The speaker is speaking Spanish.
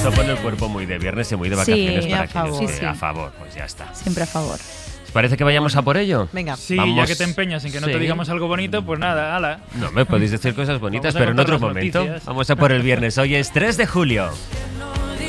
Eso pone el cuerpo muy de viernes y muy de vacaciones Sí, para a aquellos favor. que Sí, sí. a favor, pues ya está. Siempre a favor. ¿Os parece que vayamos a por ello? Venga. Sí, Vamos. ya que te empeñas en que no Sí. te digamos algo bonito, pues nada, ala. No, me podéis decir cosas bonitas, Vamos a pero en contar otro las momento. noticias. Vamos a por el viernes. Hoy es 3 de julio.